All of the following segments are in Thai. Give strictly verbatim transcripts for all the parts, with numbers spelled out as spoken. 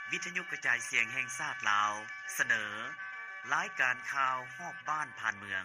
วิทยุกระจายเสียงแห่งชาติลาวเสนอรายการข่าวฮอบบ้านผ่านเมือง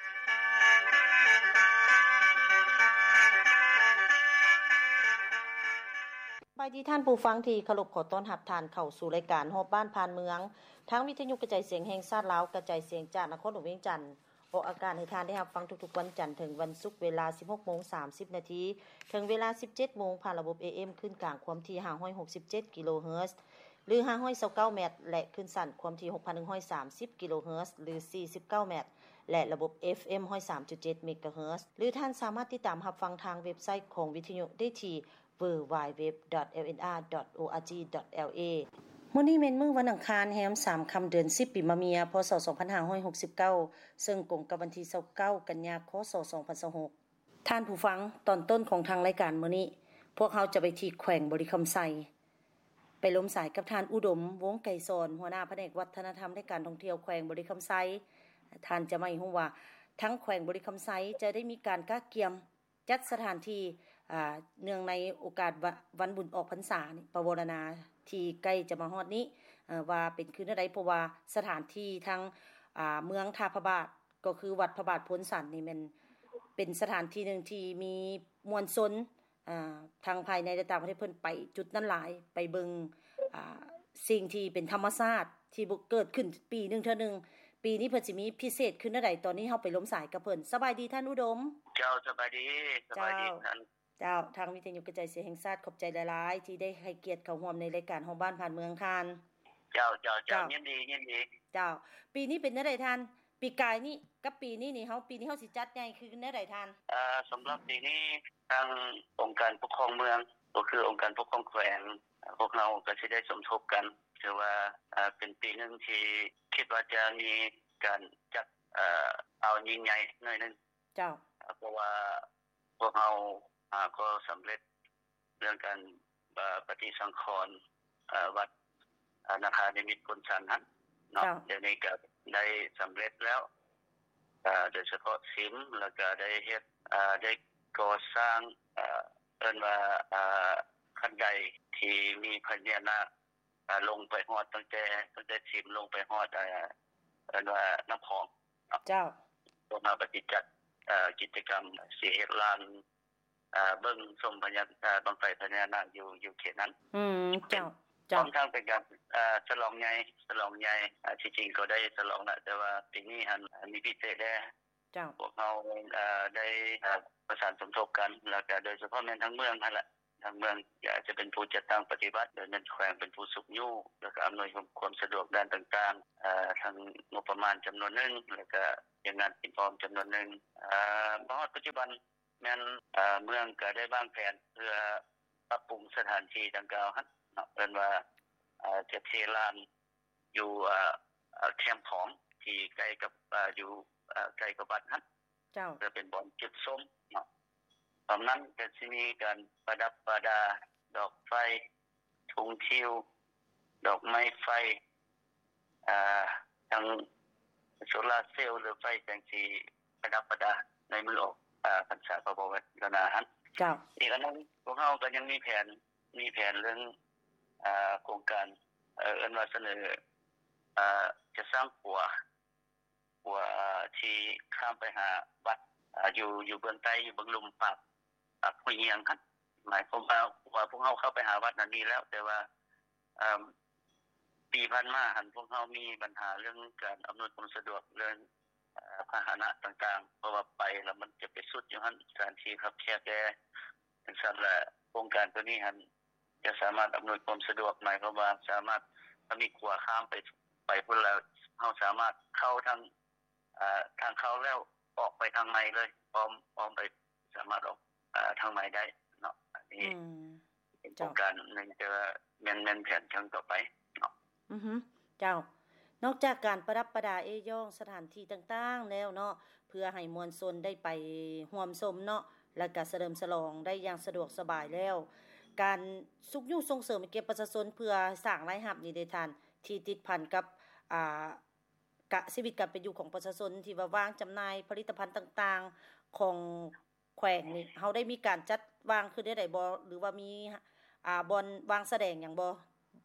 บายดีท่านผู้ฟังที่เคารพขอต้อนรับท่านเข้าสู่รายการฮอบบ้านผ่านเมืองทางวิทยุกระจายเสียงแห่งชาติลาวกระจายเสียงจากนครหลวงเวียงจันทน์ออกอากาศให้ท่านได้รับฟังทุกๆวันจันทร์ถึงวันศุกร์เวลา สิบหกโมงสามสิบ นาทีถึงเวลา สิบเจ็ดโมงผ่านระบบ เอ เอ็ม ขึ้นกลางความถี่ห้าร้อยหกสิบเจ็ดกิโลเฮิรตซ์หรือห้าร้อยยี่สิบเก้าเมตรและขึ้นสั้นความถี่ หกพันหนึ่งร้อยสามสิบกิโลเฮิรตซ์หรือสี่สิบเก้าเมตรและระบบ เอฟ เอ็ม หนึ่งร้อยสามจุดเจ็ด เมกะเฮิรตซ์หรือท่านสามารถติดตามรับฟังทางเว็บไซต์ของวิทยุได้ที่ ดับเบิลยู ดับเบิลยู ดับเบิลยู ดอท แอล เอ็น อาร์ ดอท โอ อาร์ จี ดอท แอล เอ มื้อนี้แม่นมื้อวันอังคารแรมสามค่ำเดือนสิบปีมะเมียพ.ศ. สองพันห้าร้อยหกสิบเก้าซึ่งตรงกับวันที่ยี่สิบเก้ากันยายน ค.ศ. สองพันยี่สิบหกท่านผู้ฟังตอนต้นของทางรายการมื้อนี้พวกเราจะไปที่แขวงบริคำไซไปล้มสายกับท่านอุดมวงไก่สอนหัวหน้าแผนกวัฒนธรรมและการท่องเที่ยวแขวงบริคำไซท่านจะไม่ฮู้ว่าทั้งแขวงบริคำไซจะได้มีการกะเกียมจัดสถานที่อ่าเนื่องในโอกาสวันบุญออกพรรษานี่ประวรณาที่ใกล้จะมาฮอดนี้เอ่อว่าเป็นคืนใดเพราะว่าสถานที่ทางอ่าเมืองท่าพระบาทก็คือวัดพระบาทโพนสันนี่มันเป็นสถานที่นึงที่มีมวลชนอ่าทางภายในและต่างประเทศเพิ่นไปจุดนั้นหลายไปเบิ่งอ่าสิ่งที่เป็นธรรมชาติที่บ่เกิดขึ้นปีนึงเทื่อนึงปีนี้เพิ่นสิมีพิเศษขึ้นใดตอนนี้เฮาไปล้มสายกับเพิ่นสบายดีท่านอุดมเจ้าสบายดีสบายดีท่านเจ้าทางวิทยุกระจายเสียงแห่งชาติขอบใจหลายๆที่ได้ให้เกียรติเข้าร่วมในรายการฮอบบ้านผ่านเมืองท่านเจ้าเจ้าเจ้ายินดียินดีเจ้าปีนี้เป็นจังได๋ท่านปีกายนี้กับปีนี้นี่เฮาปีนี้เฮาสิจัดใหญ่คือจังได๋ท่านเอ่อสำหรับปีนี้ทางองค์การปกครองเมืองก็คือองค์การปกครองแขวงพวกเราก็สิได้สมทบกันคือว่าเอ่อเป็นปีนึงที่คิดว่าจะมีการจัดเอ่อเอายิ่งใหญ่หน่อยนึงเจ้าเพราะว่าพวกเราอ่าก็สำเร็จเรื่องการปฏิสังขรณ์เอ่อวัดนาคานิมิตรกุลชันนั้นเนาะเดี๋ยวนี้ก็ได้สำเร็จแล้วเอ่อโดยเฉพาะศิลป์แล้วก็ได้เฮ็ดเอ่อได้ก่อสร้างเอ่อเอิ้นว่าเอ่อคันใดที่มีพญานาคอ่าลงไปฮอดตั้งแต่ตั้งแต่ศิลป์ลงไปฮอดเอ่อเอิ้นว่าน้ำพองเจ้าพวกเราปฏิจัดเอ่อกิจกรรมสิเฮ็ดลานเอ่อเบิ่งชมพญาเอ่อบั้งไฟพญานาคอยู่อยู่เขตนั้นอืมเจ้าเจ้าพร้อมทั้งเป็นการเอ่อฉลองใหญ่ฉลองใหญ่อ่าที่จริงก็ได้ฉลองแล้วแต่ว่าปีนี้หันมีพิเศษแด่เจ้าพวกเราเอ่อได้เอ่อประสานสมทบกันแล้วก็โดยเฉพาะแม่นทั้งเมืองนั่นแหละทั้งเมืองอยากจะเป็นผู้จัดตั้งปฏิบัติโดยแม่นแขวงเป็นผู้สุขอยู่แล้วก็อำนวยความสะดวกด้านต่างๆเอ่อทั้งงบประมาณจำนวนนึงแล้วก็อย่างงานอินฟอร์มจำนวนนึงเอ่อบ่ฮอดปัจจุบันแม่นเอ่อเมืองก็ได้วางแผนเพื่อปรับปรุงสถานที่ดังกล่าวหั่นเนาะเอิ้นว่าเอ่อจะเทลานอยู่เอ่อแคมป์ของที่ใกล้กับเอ่ออยู่เอ่อใกล้กับวัดหั่นเจ้าจะเป็นบ่อนจุดส้มเนาะตอนนั้นก็สิมีการประดับประดาดอกไฟธงทิวดอกไม้ไฟอ่าทั้งโซลาร์เซลล์หรือไฟจังซี่ประดับประดาในมื้อออกอ่าพรรษาพระบวรณาหั่นเจ้าอีกอันนึงพวกเฮาก็ยังมีแผนมีแผนเรื่องอ่าโครงการเอ่อเอิ้นว่าเสนออ่าจะสร้างปัวปัวที่ข้ามไปหาวัดอ่าอยู่อยู่เบื้องใต้อยู่เบื้องลุ่มปากปากห้วยเฮียงครับหมายความว่าว่าพวกเฮาเข้าไปหาวัดนั้นนี้แล้วแต่ว่าอ่าปีผ่านมาหั่นพวกเฮามีปัญหาเรื่องการอำนวยความสะดวกเรื่องอ่าพาหนะต่างๆเพราะว่าไปแล้วมันจะไปสุดอยู่หั่นสถานที่ครับแคบแก่จังซั่นแหละโครงการตัวนี้หั่นจะสามารถอำนวยความสะดวกหมายความว่าสามารถถ้ามีขัวข้ามไปไปพุ่นแล้วเฮาสามารถเข้าทางอ่าทางเข้าแล้วออกไปทางใหม่เลยพร้อมพร้อมไปสามารถออกอ่าทางใหม่ได้เนาะอันนี้เป็นโครงการนึงจะแม่นๆแผนครั้งต่อไปเนาะอือฮึเจ้านอกจากการประดับประดาเอย่องสถานที่ต่างๆแล้วเนาะเพื่อให้มวลชนได้ไปร่วมชมเนาะแล้วก็เฉลิมฉลองได้อย่างสะดวกสบายแล้วการสุขอยู่ส่งเสริมให้แก่ประชาชนเพื่อสร้างรายรับนี่ได้ท่านที่ติดพันกับอ่ากะชีวิตการเป็นอยู่ของประชาชนที่ว่าวางจำหน่ายผลิตภัณฑ์ต่างๆของแขวงนี่เฮาได้มีการจัดวางขึ้นได้ได้บ่หรือว่ามีอ่าบ่อนวางแสดงหยังบ่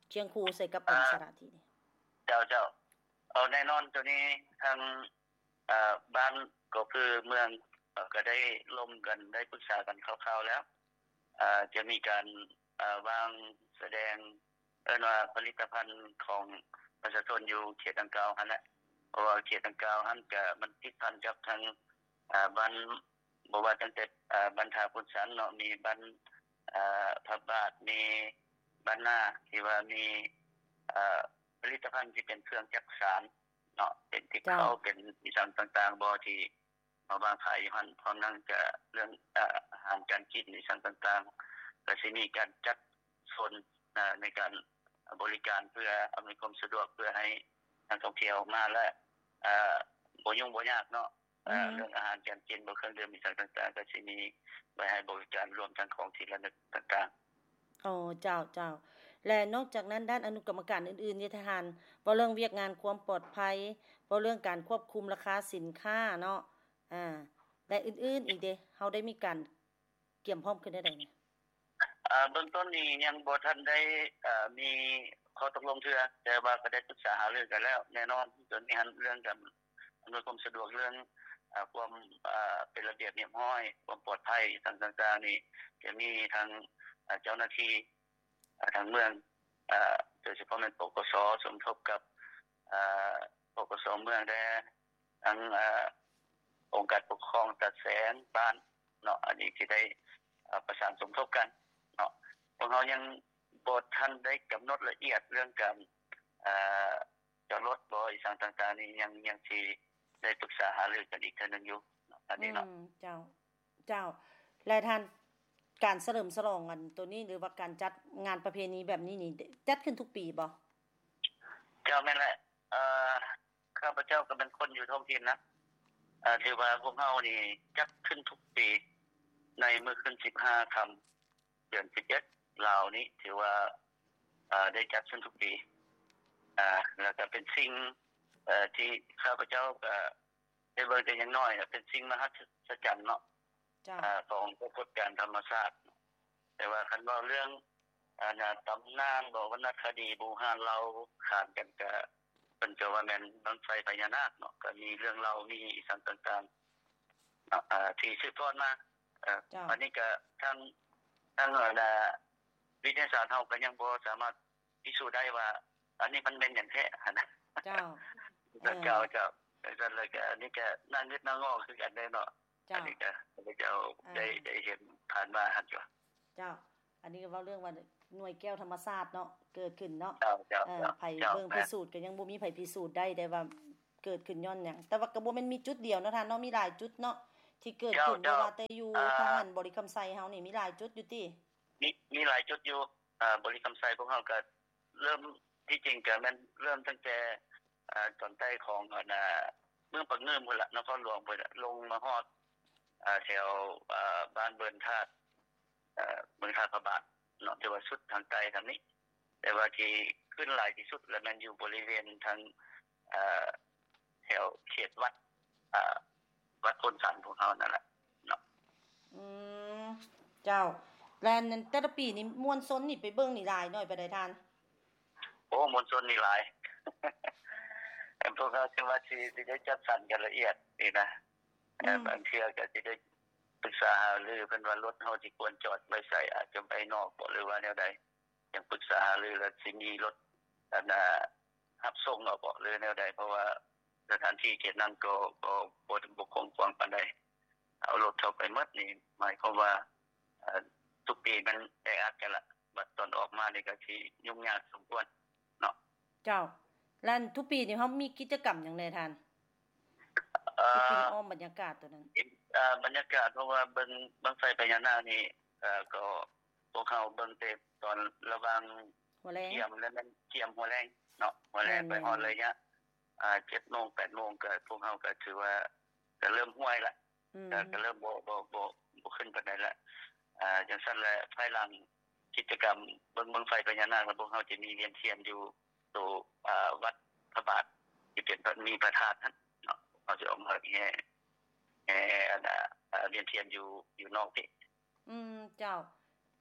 เคียงคู่ใส่กับเป็นสถานที่นี่เจ้าเจ้าเอาแน่นอนตัวนี้ทางเอ่อบ้านก็คือเมืองก็ได้ร่วมกันได้ปรึกษากันคร่าวๆแล้วเอ่อจะมีการเอ่อวางแสดงเอิ้นว่าผลิตภัณฑ์ของประชาชนอยู่เขตดังกล่าวหั่นแหละเพราะว่าเขตดังกล่าวหั่นก็มันติดพันกับทางเอ่อบ้านบ่ว่าตั้งแต่เอ่อบ้านท่าพุทธสันเนาะมีบ้านเอ่อพระบาทมีบ้านนาที่ว่ามีเอ่อผลิตภัณฑ์ที่เป็นเครื่องจักสานเนาะเป็นที่เขาเป็นอีสานต่างๆบ่ที่มาวางขายอยู่หั่นพร้อมนั้นก็เรื่องเอ่ออาหารการกินอีสานต่างๆก็สิมีการจัดโซนเอ่อในการบริการเพื่ออำนวยความสะดวกเพื่อให้นักท่องเที่ยวมาและเอ่อบ่ยุ่งบ่ยากเนาะเอ่อเรื่องอาหารการกินบ่เครื่องดื่มอีสานต่างๆก็สิมีไว้ให้บริการรวมทั้งของที่ระลึกต่างๆอ๋อเจ้าๆและนอกจากนั้นด้านอนุกรรมการอื่นๆนี่ทหารบ่เรื่องเวียกงานความปลอดภัยบ่เรื่องการควบคุมราคาสินค้าเนาะอ่าและอื่นๆอีกเด้เฮาได้มีการเตรียมพร้อมขึ้นได้ไดนี่อ่าเบื้องต้นนี้ยังบ่ทันได้เอ่อมีข้อตกลงเทื่อแต่ว่าก็ได้ปรึกษาหารือกันแล้วแน่นอนจนมีหันเรื่องกันอำนวยความสะดวกเรื่องอ่าความอ่าเป็นระเบียบเรียบร้อยความปลอดภัยต่างๆนี่จะมีทางเจ้าหน้าที่ทางเมืองเอ่อโดยเฉพาะเป็นปกส.สมทบกับเอ่อปกส.เมืองและทางเอ่อองค์การปกครองตัดแสงบ้านเนาะอันนี้ที่ได้ประสานสมทบกันเนาะพวกเรายังบ่ทันได้กำหนดละเอียดเรื่องการเอ่อจอดรถบ่อีสานต่างๆนี่ยังยังสิได้ปรึกษาหารือกันอีกเทื่อนึงอยู่อันนี้เนาะอืมเจ้าเจ้าและท่านการเฉลิมฉลองกันตัวนี้หรือว่าการจัดงานประเพณีแบบนี้นี่จัดขึ้นทุกปีบ่เจ้าแม่นแหละเอ่อข้าพเจ้าก็เป็นคนอยู่ท้องถิ่นนะเอ่อถือว่าพวกเฮานี่จัดขึ้นทุกปีในมื้อคืนสิบห้าค่ำเดือนสิบเอ็ดลาวนี้ถือว่าเอ่อได้จัดขึ้นทุกปีอ่าแล้วก็เป็นสิ่งเอ่อที่ข้าพเจ้าก็ได้เบิ่งแต่อย่างน้อยเป็นสิ่งมหัศจรรย์เนาะอ่าของปรากฏการณ์ธรรมชาติแต่ว่าคันว่าเรื่องอ่าตำนานบ่วรรณคดีโบราณเราขานกันก็เพิ่นก็ว่าแม่นบั้งไฟพญานาคเนาะก็มีเรื่องเล่ามีอีสานต่างๆอ่าที่สืบทอดมาเอ่ออันนี้ก็ทั้งทั้งอ่าวิทยาศาสตร์เฮาก็ยังบ่สามารถพิสูจน์ได้ว่าอันนี้มันเป็นอย่างแท้นะเจ้าเจ้าเจ้าก็เลยก็อันนี้ก็นั่งนึกนั่งงอคือกันได้เนาะอันนี้ก็เจ้าได้ได้เห็นผ่านมาหั่นจ้ะเจ้าอันนี้ก็เว้าเรื่องว่าหน่วยแก้วธรรมชาติเนาะเกิดขึ้นเนาะเจ้าเออไผเบิ่งพิสูจน์ก็ยังบ่มีไผพิสูจน์ได้ได้ว่าเกิดขึ้นย้อนหยังแต่ว่าก็บ่แม่นมีจุดเดียวเนาะท่านเนาะมีหลายจุดเนาะที่เกิดขึ้นบ่ว่าแต่อยู่ทางนั้นบริคำไสเฮานี่มีหลายจุดอยู่ติมีมีหลายจุดอยู่อ่าบริคำไสพวกเฮาก็เริ่มที่จริงก็มันเริ่มตั้งแต่อ่าตอนใต้ของอันน่ะเมืองปักเงิมพุ่นล่ะนครหลวงพุ่นลงมาฮอดอ่าแถวอ่าบ้านเบิ่นธาตุเอ่อเมืองธาตุพระบาทเนาะที่ว่าสุดทางใต้ทางนี้แต่ว่าที่ขึ้นหลายที่สุดแล้วมันอยู่บริเวณทางเอ่อแถวเขตวัดอ่าวัดพลสันของเฮานั่นแหละเนาะอืมเจ้าแล้วนั้นแต่ละปีนี่มวลชนนี่ไปเบิ่งนี่หลายน้อยไปได้ท่านโอ้มวลชนนี่หลายแต่พวกเขาสิว่าสิสิได้จัดสรรกันละเอียดนี่นะแต่บางเทื่อก็สิได้ปรึกษาหารือเพิ่นว่ารถเฮาสิควรจอดไว้ไสอาจจะไปนอกบ่หรือว่าแนวใดยังปรึกษาหารือแล้วสิมีรถอันน่ะรับส่งบ่หรือแนวใดเพราะว่าสถานที่เขตนั้นก็ก็บ่บ่คงกว้างปานใดเอารถเข้าไปหมดนี่หมายความว่าเอ่อทุกปีมันแออัดกันละบัดตอนออกมานี่ก็สิยุ่งยากสมควรเนาะเจ้าแล้วทุกปีนี่เฮามีกิจกรรมหยังแน่ท่านเอ่ออ้อมบรรยากาศตัวนั้นเอ่อบรรยากาศเพราะว่าเบิ่งบั้งไฟพญานาคนี่เอ่อก็พวกเฮาเบิ่งแต่ตอนระหว่างเที่ยงแล้วมันเที่ยงหัวแรงเนาะหัวแรงไปฮอดระยะอ่า เจ็ดโมง แปดโมงก็พวกเฮาก็ถือว่าก็เริ่มห้วยละก็ก็เริ่มบ่บ่บ่บ่ขึ้นปานใดละอ่าจังซั่นแหละภายหลังกิจกรรมเบิ่งบั้งไฟพญานาคแล้วพวกเฮาจะมีเวียนเทียนอยู่ตัวอ่าวัดพระบาทที่เป็นมีพระธาตุนั้นเนาะเฮาจะออกมาแห่แห่อันน่ะเวียนเทียนอยู่อยู่นอกพี่อืมเจ้า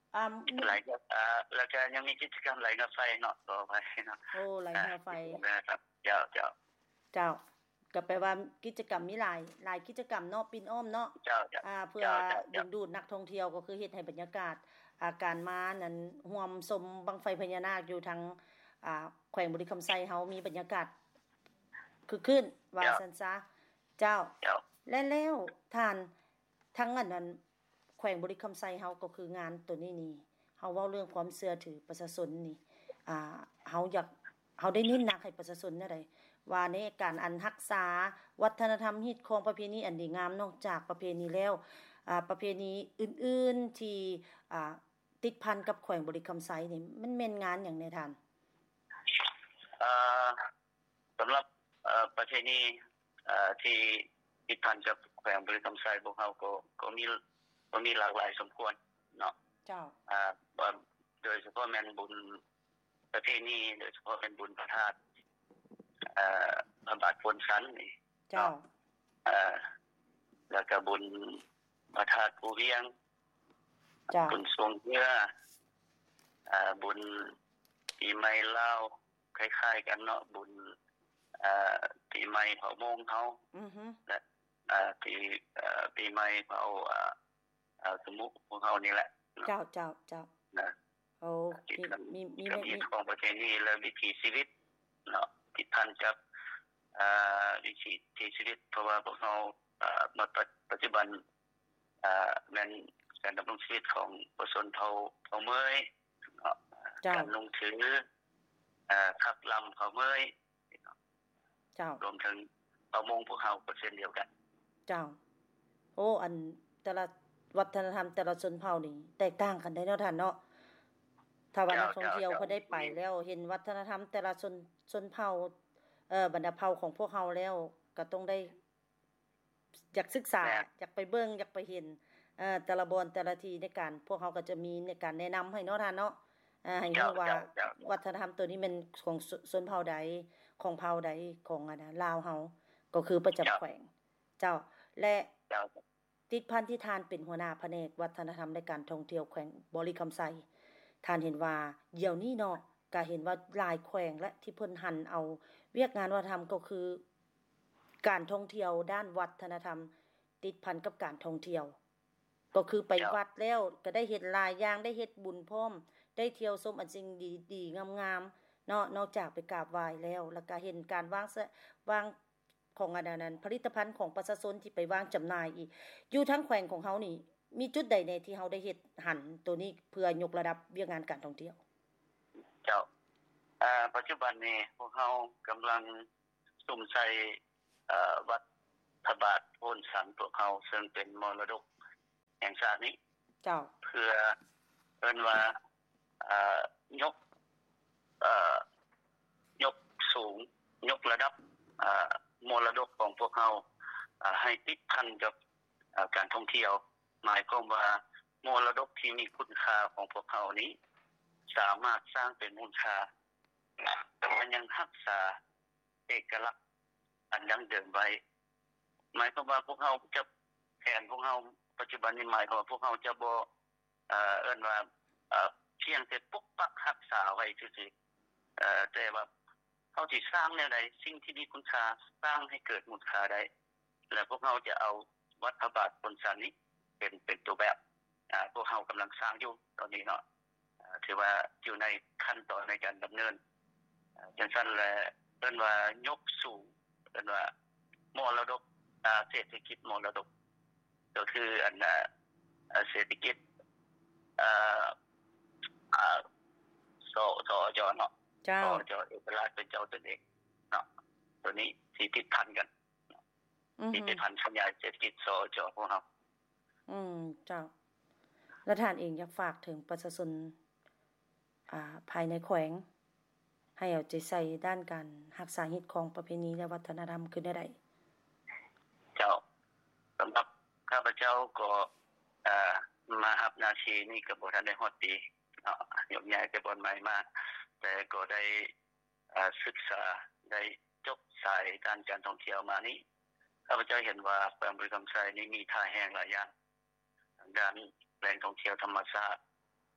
อ่าไหลกับอ่าแล้วก็ยังมีกิจกรรมไหลกับไฟเนาะต่อไปเนาะโอ้ไหลเรือไฟนะครับเจ้าเจ้าเจ้าก็แปลว่ากิจกรรมมีหลายหลายกิจกรรมเนาะปิ่นอ้อมเนาะเจ้าเจ้าอ่าเพื่อดึงดูดนักท่องเที่ยวก็คือเฮ็ดให้บรรยากาศอาการมานั้นร่วมชมบั้งไฟพญานาคอยู่ทางอ่าแขวงบุรีคำไซเฮามีบรรยากาศคือขึ้นว่าซั่นซะเจ้าและแล้วท่านทั้งอันนั้นแขวงบุรีคำไซเฮาก็คืองานตัวนี้นี่เฮาเว้าเรื่องความเชื่อถือประชาชนนี่อ่าเฮาอยากเฮาได้เน้นหนักให้ประชาชนแนวใดว่าในการอันรักษาวัฒนธรรมฮิตของประเพณีอันดีงามนอกจากประเพณีแล้วอ่าประเพณีอื่นๆที่อ่าติดพันกับแขวงบุรีคำไซนี่มันแม่นงานหยังในท่านเอ่อสำหรับเอ่อประเพณีเอ่อที่ติดพันกับแขวงบุรีคำไซพวกเฮาก็ก็มีก็มีหลากหลายสมควรเนาะเจ้าอ่าโดยเฉพาะแม่นบุญประเพณีโดยเฉพาะเป็นบุญพระธาตุเอ่อพระบาทพลสันนี่เจ้าเอ่อแล้วก็บุญพระธาตุภูเวียงจ้าบุญทรงเรืออ่าบุญปีใหม่ลาวคล้ายๆกันเนาะบุญเอ่อปีใหม่เผามงเฮาอือฮึและเอ่อปีเอ่อปีใหม่เผาอ่าเอ่อสมุของเฮานี่แหละเจ้าเจ้าเจ้านะโอ้มีมีมีของประเพณีและวิถีชีวิตเนาะติดพันกับเอ่อวิถีชีวิตเพราะว่าพวกเฮาเอ่อมาปัจจุบันเอ่อแม่นการดำรงชีวิตของประชาชนเผ่าเผ่าเมยเนาะการลงถือเอ่อขับลำเผ่าเมยเจ้ารวมถึงเผ่ามงพวกเฮาก็เช่นเดียวกันเจ้าโอ้อันแต่ละวัฒนธรรมแต่ละชนเผ่านี่แตกต่างกันได้เนาะท่านเนาะถ้าว่านักท่องเที่ยวเขาได้ไปแล้วเห็นวัฒนธรรมแต่ละชนชนเผ่าเอ่อบรรดาเผ่าของพวกเฮาแล้วก็ต้องได้อยากศึกษาอยากไปเบิ่งอยากไปเห็นเอ่อแต่ละบอนแต่ละที่ในการพวกเฮาก็จะมีในการแนะนําให้เนาะท่านเนาะอ่าให้รู้ว่าวัฒนธรรมตัวนี้มันของชนเผ่าใดของเผ่าใดของอันน่ะลาวเฮาก็คือประจําแขวงเจ้าและติดพันที่ทานเป็นหัวหน้าแผนกวัฒนธรรมในการท่องเที่ยวแขวงบุรีคำไซท่านเห็นว่าเดี๋ยวนี้เนาะก็เห็นว่าหลายแขวงและที่เพิ่นหันเอาเวียกงานวัฒนธรรมก็คือการท่องเที่ยวด้านวัฒนธรรมติดพันกับการท่องเที่ยวก็คือไปวัดแล้วก็ได้เฮ็ดหลายอย่างได้เฮ็ดบุญพร้อมได้เที่ยวชมอันสิ่งดีๆงามๆเนาะนอกจากไปกราบไหว้แล้วแล้วก็เห็นการวางวางของอันนั้นผลิตภัณฑ์ของประชาชนที่ไปวางจําหน่ายอีกอยู่ทั้งแขวงของเฮานี่มีจุดใดแน่ที่เฮาได้เฮ็ดหันตัวนี้เพื่อยกระดับเวียกงานการท่องเที่ยวเจ้าอ่าปัจจุบันนี้พวกเฮากําลังซุ่มใส่เอ่อวัดพระบาทโพนสันพวกเฮาซึ่งเป็นมรดกแห่งชาตินี้เจ้าเพื่อเอิ้นว่าเอ่อยกเอ่อยกสูงยกระดับอ่ามรดกของพวกเฮาอ่าให้ติดพันกับอ่าการท่องเที่ยวหมายความว่ามรดกที่มีคุณค่าของพวกเฮานี้สามารถสร้างเป็นมูลค่าแต่มันยังรักษาเอกลักษณ์อันดั้งเดิมไว้หมายความว่าพวกเฮาจะแทนพวกเฮาปัจจุบันนี้หมายความว่าพวกเฮาจะบ่เอ่อเอิ้นว่าเอ่อเพียงแต่ปกปักรักษาไว้ซื่อๆเอ่อแต่ว่าเฮาสิสร้างแนวใดสิ่งที่มีคุณค่าสร้างให้เกิดมูลค่าได้แล้วพวกเฮาจะเอาวัดพระบาทพลสันนี้เป็นเป็นตัวแบบอ่าพวกเฮากำลังสร้างอยู่ตอนนี้เนาะถือว่าอยู่ในขั้นตอนในการดําเนินจังซั่นแหละเอิ้นว่ายกสูงเอิ้นว่ามรดกอ่าเศรษฐกิจมรดกก็คืออันน่ะเศรษฐกิจเอ่ออ่าสสจเนาะเจ้าจเอกราชเป็นเจ้าตนเองเนาะตัวนี้สิติดพันกันอือติดพันสัญญาเศรษฐกิจสจพวกเฮาอืมเจ้าแล้วท่านเองอยากฝากถึงประชาชนอ่าภายในแขวงให้เอาใจใส่ด้านการรักษาฮิตของประเพณีและวัฒนธรรมขึ้นได้ไดเจ้าสำหรับข้าพเจ้าก็เอ่อมารับหน้าที่นี้ก็บ่ทันได้ฮอดปีเนาะยกย้ายไปบ่อนใหม่มาแต่ก็ได้เอ่อศึกษาได้จบสายด้านการท่องเที่ยวมานี้ข้าพเจ้าเห็นว่าแขวงบุรีคำไซนี้มีท่าแห้งหลายอย่างด้านแหล่งท่องเที่ยวธรรมชาติพ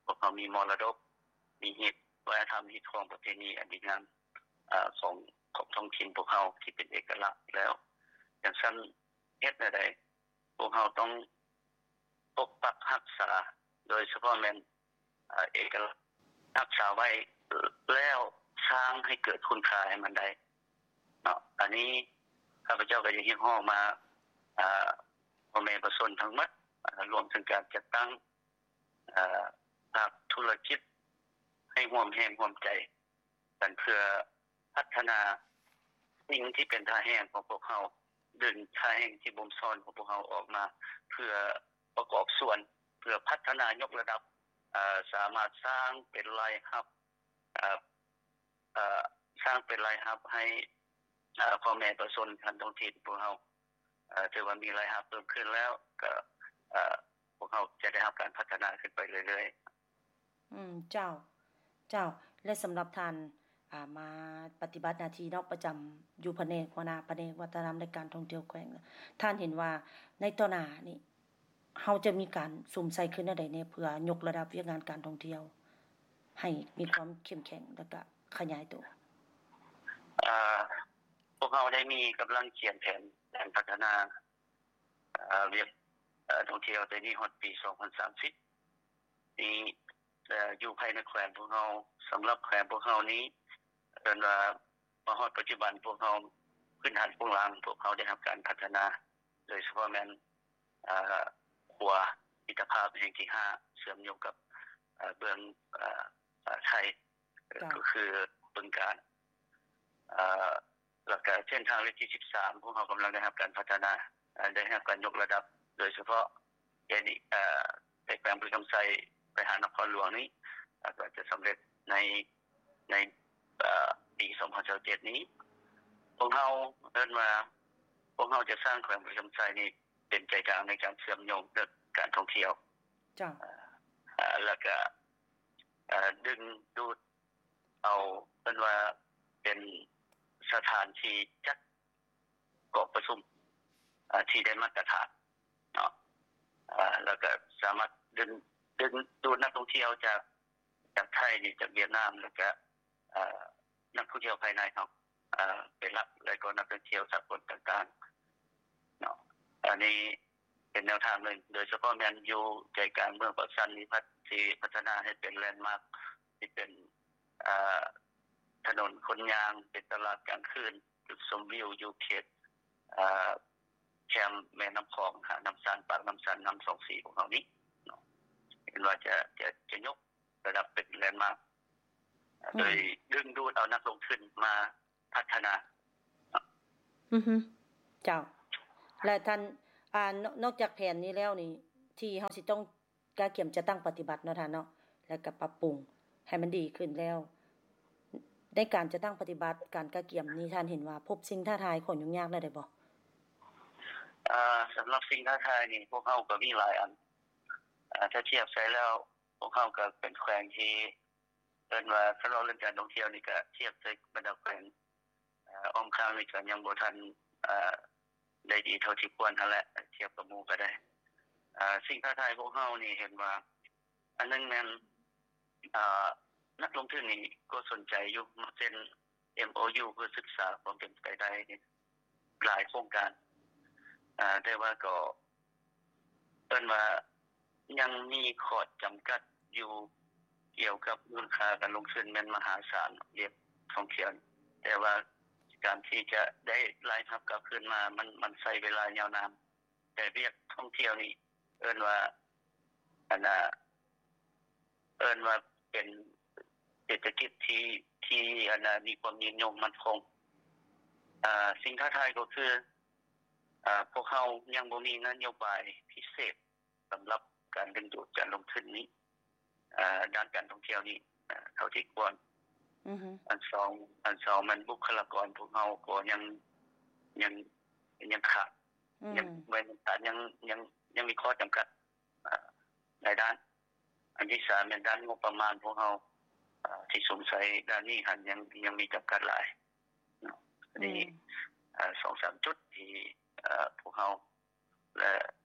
วกเขามีมรดกมีเหตุวัฒนธรรมที่ของประเพณีอันดีงามอ่าของของท้องถิ่นพวกเขาที่เป็นเอกลักษณ์แล้วอย่างเช่นเฮ็ดได้พวกเขาต้องปกปักรักษาโดยเฉพาะแม่นอ่าเอกลักษณ์รักษาไว้แล้วสร้างให้เกิดคุณค่าให้มันได้เนาะอันนี้ข้าพเจ้าก็จะเรียกร้องมาอ่าพ่อแม่ประชาชนทั้งหมดรวมถึงการจัดตั้งอ่าภาคธุรกิจให้ร่วมแรงร่วมใจกันเพื่อพัฒนาสิ่งที่เป็นท่าแห่งของพวกเขาดึงท่าแห่งที่บ่มซ้อนของพวกเขาออกมาเพื่อประกอบส่วนเพื่อพัฒนายกระดับอ่าสามารถสร้างเป็นรายรับอ่าอ่าสร้างเป็นรายรับให้อ่าพ่อแม่ประชาชนทันท้องถิ่นพวกเขาเอ่อถือว่ามีรายรับเพิ่มขึ้นแล้วก็เอ่อพวกเขาจะได้รับการพัฒนาขึ้นไปเรื่อยๆอืมเจ้าเจ้าและสำหรับท่านอ่ามาปฏิบัติหน้าที่เนาะประจำอยู่แผนกหัวหน้าแผนกวัฒนธรรมและการท่องเที่ยวแขวงท่านเห็นว่าในต่อหน้านี่เฮาจะมีการสุ่มใส่ขึ้นได้แน่เพื่อยกระดับเวียกงานการท่องเที่ยวให้มีความเข้มแข็งแล้วก็ขยายตัวอ่าพวกเราได้มีกำลังเขียนแผนการพัฒนาอ่าเวียกเอ่อท่องเที่ยวในนี้ฮอดปีสองพันสามสิบนี้เอ่ออยู่ภายในแขวงพวกเราสำหรับแขวงพวกเรานี้เอิ้นว่ามาฮอดปัจจุบันพวกเราพื้นฐานพวกเราพวกเขาได้รับการพัฒนาโดยเฉพาะแม่นอ่าขัวมิตรภาพแห่งที่ห้าเชื่อมโยงกับเอ่อเบื้องเอ่อไทยก็คือบึงกาฬเอ่อแล้วก็เส้นทางเลขที่สิบสามพวกเรากำลังได้รับการพัฒนาได้รับการยกระดับโดยเฉพาะเอดีเอ่อในแขวงบึงกำไสไปหานครหลวงนี้ก็จะสำเร็จในในเอ่อปีสองพันสิบเจ็ดนี้พวกเราเอิ้นว่าพวกเราจะสร้างแขวงบึงกำไสนี้เป็นใจกลางในการเชื่อมโยงกับการท่องเที่ยวจ้ะเอ่อแล้วก็เอ่อดึงดูดเอาเป็นว่าเป็นสถานที่จัดกอบประชุมเอ่อที่ได้มาตรฐานเนาะเอ่อแล้วก็สามารถดึงดึงดูดนักท่องเที่ยวจากจากไทยนี่จากเวียดนามแล้วก็เอ่อนักท่องเที่ยวภายในเนาะเอ่อเป็นหลักแล้วก็นักท่องเที่ยวสากลต่างๆเนาะอันนี้เป็นแนวทางหนึ่งโดยเฉพาะแม่นอยู่ใจกลางเมืองปักสันนิพัฒน์ที่พัฒนาให้เป็นแลนด์มาร์คที่เป็นเอ่อถนนคนยางเป็นตลาดกลางคืนจุดชมวิวอยู่เขตเอ่อแคมแม่น้ำคลองหาน้ำซันปากน้ำซันน้ำสองสีของเขานี้เนาะเห็นว่าจะจะจะยกระดับเป็นแลนด์มาร์คโดยดึงดูดเอานักลงทุนมาพัฒนาอือฮึเจ้าและท่านอ่านอกจากแผนนี้แล้วนี่ที่เฮาสิต้องกาเกี่ยมจะตั้งปฏิบัติเนาะท่านเนาะแล้วก็ปรับปรุงให้มันดีขึ้นแล้วในการจะตั้งปฏิบัติการกาเกี่ยมนี้ท่านเห็นว่าพบสิ่งท้าทายคนยุ่งยากได้ได้บ่อ่าสำหรับสิ่งท้าทายนี่พวกเฮาก็มีหลายอันอ่าถ้าเทียบใส่แล้วพวกเฮาก็เป็นแขวงที่เอิ้นว่าสำหรับเรื่องการท่องเที่ยวนี่ก็เทียบใส่บรรดาแขวงอ่าอ้อมข้างนี่ก็ยังบ่ทันอ่าได้ดีเท่าที่ควรนั่นแหละเทียบกับหมู่ก็ได้อ่าสิ่งท้าทายพวกเฮานี่เห็นว่าอันนึงแม่นอ่านักลงทุนนี่ก็สนใจอยู่มาเซ็น เอ็ม โอ ยู เพื่อศึกษาความเป็นไปได้นี่หลายโครงการอ่าแต่ว่าก็เอิ้นว่ายังมีข้อจำกัดอยู่เกี่ยวกับมูลค่าการลงทุนแม่นมหาศาลเรียกท่องเที่ยวแต่ว่าการที่จะได้รายรับกลับคืนมามันมันใช้เวลายาวนานแต่เรียกท่องเที่ยวนี่เอิ้นว่าอันน่ะเอิ้นว่าเป็นเศรษฐกิจที่ที่อันน่ะมีความยืนยงมั่นคงอ่าสิ่งท้าทายก็คืออ่าพวกเฮายังบ่มีนโยบายพิเศษสำหรับการดึงดูดการลงทุนนี้อ่าด้านการท่องเที่ยวนี้เท่าที่ควรอือฮึอันสองอันสองมันบุคลากรพวกเฮาก็ยังยังยังขาดยังไว้ขาดยังยังยังมีข้อจำกัดอ่าในด้านอันที่สามเป็นด้านงบประมาณพวกเฮาอ่าที่สงสัยด้านนี้หันยังยังมีจำกัดหลายเนาะนี่อ่า สองสาม จุดที่เอ่อพวกเฮาและ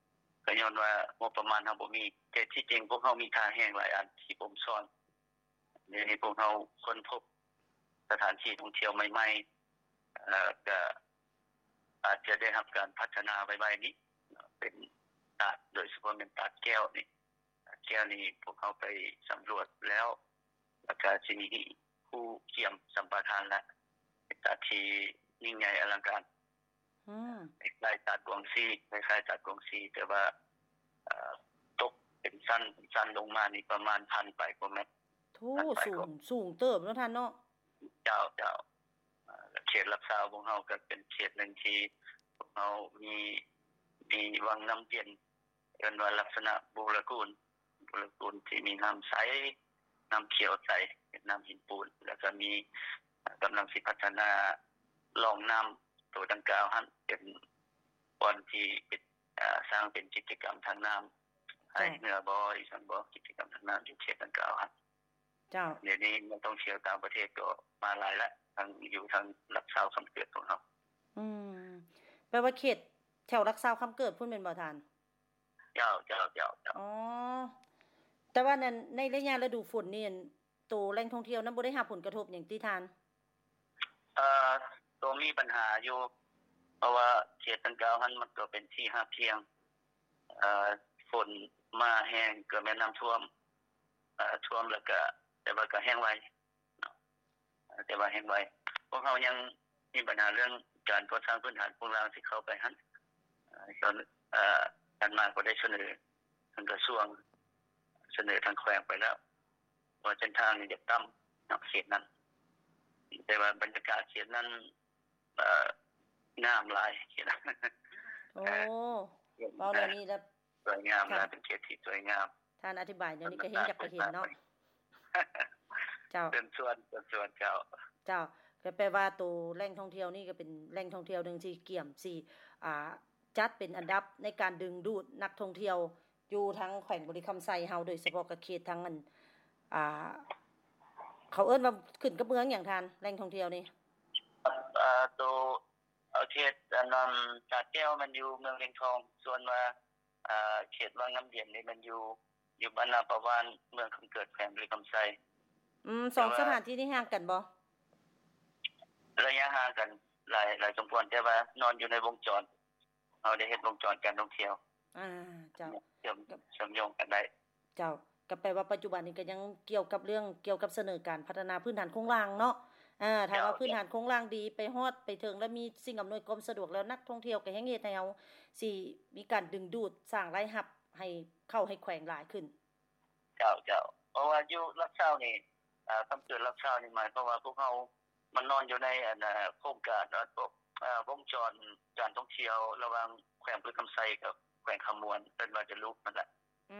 ก็ย้อนว่างบประมาณเฮาบ่มีแต่ที่จริงพวกเฮามีท่าแห้งหลายอันที่ผมสอนเดี๋ยวนี้พวกเฮาค้นพบสถานที่ท่องเที่ยวใหม่ๆเอ่อก็อาจจะได้รับการพัฒนาไปไว้นี้เป็นตาดโดยเฉพาะเป็นตาดแก้วนี่แก้วนี้พวกเขาไปสำรวจแล้วแล้วก็สิมีผู้เกี่ยมสัมปทานและเป็นตาดที่ยิ่งใหญ่อลังการอืมคล้ายๆตาดกวางซีคล้ายๆตาดกวางซีแต่ว่าเอ่อตกเป็นสั้นเป็นสั้นลงมานี่ประมาณพันไปกว่าเมตรทูสูงสูงเติบเนาะท่านเนาะเจ้าเจ้าเขตรักษาของเฮาก็เป็นเขตนึงที่พวกเฮามีมีวังน้ำเย็นเอิ้นว่าลักษณะโบราณกูลโบราณกูลที่มีน้ำใสน้ำเขียวใสเป็นน้ำหินปูนแล้วก็มีกำลังสิพัฒนาลองน้ำตัวดังกล่าวหั้นเป็นบ่อนที่เป็นสร้างเป็นกิจกรรมทางน้ำให้เหนือบ่อีสานบ่กิจกรรมทางน้ำอยู่เขตดังกล่าวหั้นเจ้าเดี๋ยวนี้นักท่องเที่ยวต่างประเทศก็มาหลายแล้วทางอยู่ทางรักษาคำเกิดของเฮาอืมแปลว่าเขตแถวรักษาคำเกิดพุ่นเป็นบ่ทานเจ้าเจ้าเจ้าอ๋อแต่ว่านั้นในระยะฤดูฝนนี่ตัวแหล่งท่องเที่ยวนั้นบ่ได้รับผลกระทบหยังติทานเอ่อตัวมีปัญหาอยู่เพราะว่าเขตดังกล่าวนั้นมันก็เป็นที่หาบเทียงเอ่อฝนมาแห้งก็แม่น้ำท่วมเอ่อท่วมแล้วก็แต่ว่าก็แห้งไวแต่ว่าแห้งไวพวกเฮายังมีปัญหาเรื่องการก่อสร้างพื้นฐานโครงสร้างที่เข้าไปหั่นเอ่อจนเอ่อท่านมาก็ได้เสนอทางกระทรวงเสนอทางแขวงไปแล้วว่าเส้นทางนี้จะต่ำนักเขตนั้นแต่ว่าบรรยากาศเขตนั้นเอ่องามหลายเขตนั้นโอ้เว้าเรื่องนี้แล้วสวยงามนะเป็นเขตที่สวยงามท่านอธิบายเดี๋ยวนี้ก็เห็นอยากไปเห็นเนาะเจ้าเป็นส่วนเป็นส่วนเจ้าเจ้าก็แปลว่าตัวแหล่งท่องเที่ยวนี่ก็เป็นแหล่งท่องเที่ยวนึงที่เกี่ยมสิอ่าจัดเป็นอันดับในการดึงดูดนักท่องเที่ยวอยู่ทั้งแขวงบริคำไซเฮาโดยเฉพาะกับเขตทั้งอันอ่าเขาเอิ้นว่าขึ้นกับเมืองหยังทานแหล่งท่องเที่ยวนี่เอ่อตัวเขตอันนั้นตาดแก้วมันอยู่เมืองเวียงทองส่วนว่าอ่าเขตวังน้ำเย็นนี่มันอยู่อยู่บ้านนาประวานเมืองคำเกิดแขวงบริคำไซอืมสองสถานที่นี้ห่างกันบ่ระยะห่างกันหลายหลายสมควรแต่ว่านอนอยู่ในวงจรเราได้เฮ็ดวงจรการท่องเที่ยวอ่าเจ้าเชื่อมเชื่อมโยงกันได้เจ้าก็แปลว่าปัจจุบันนี้ก็ยังเกี่ยวกับเรื่องเกี่ยวกับเสนอการพัฒนาพื้นฐานโครงสร้างเนาะอ่าถ้าว่าพื้นฐานโครงสร้างดีไปฮอดไปถึงแล้วมีสิ่งอำนวยความสะดวกแล้วนักท่องเที่ยวก็แฮงเฮ็ดให้เฮาสิมีการดึงดูดสร้างรายรับให้เข้าให้แขวงหลายขึ้นเจ้าเจ้าเพราะว่าอยู่รักษานี่อ่าคำเตือนรักษานี่หมายความว่าพวกเฮามันนอนอยู่ในอันโครงการเนาะพวกอ่าวงจรการท่องเที่ยวระหว่างแขวงบริคำไซกับแขวงขมวนเป็นว่าจะลุกนั่นแหละ